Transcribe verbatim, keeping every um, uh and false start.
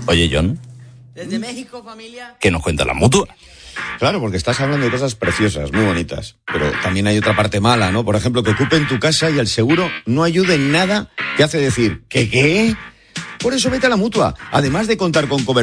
Oye, John. Desde México, familia. ¿Qué nos cuenta la Mutua? Claro, porque estás hablando de cosas preciosas, muy bonitas. Pero también hay otra parte mala, ¿no? Por ejemplo, que ocupen tu casa y el seguro no ayude en nada, te hace decir, ¿qué qué? Por eso vete a la Mutua. Además de contar con cobertura